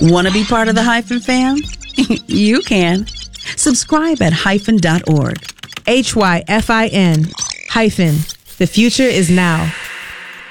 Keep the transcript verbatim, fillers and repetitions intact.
Want to be part of the Hyphen fam? You can. Subscribe at hyphen dot org. H Y F I N hyphen. The future is now.